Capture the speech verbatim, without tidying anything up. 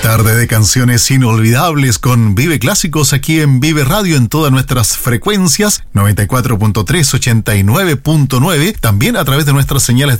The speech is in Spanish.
Tarde de canciones inolvidables con Vive Clásicos aquí en Vive Radio en todas nuestras frecuencias, noventa y cuatro punto tres, ochenta y nueve punto nueve, también a través de nuestras señales